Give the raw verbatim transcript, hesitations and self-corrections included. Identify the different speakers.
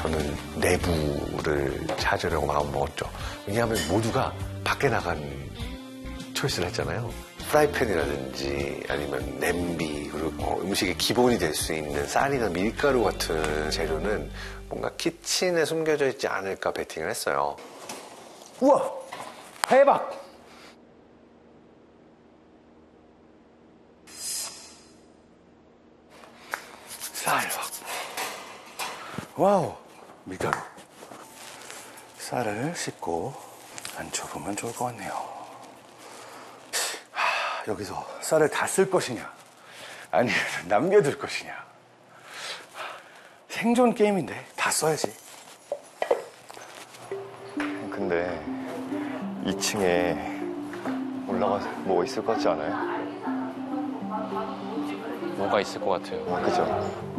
Speaker 1: 저는 내부를 찾으려고 마음 먹었죠. 왜냐하면 모두가 밖에 나간 초이스를 했잖아요. 프라이팬이라든지 아니면 냄비, 그리고 어, 음식의 기본이 될 수 있는 쌀이나 밀가루 같은 재료는 뭔가 키친에 숨겨져 있지 않을까 베팅을 했어요.
Speaker 2: 우와! 대박! 쌀 확보. 와우! 밀가루. 쌀을 씻고 안쳐보면 좋을 것 같네요. 하, 여기서 쌀을 다 쓸 것이냐 아니면 남겨둘 것이냐. 생존 게임인데 다 써야지.
Speaker 3: 근데 이 층에 올라가서 뭐 있을 것 같지 않아요?
Speaker 4: 뭐가 있을 것 같아요.
Speaker 3: 어, 그죠?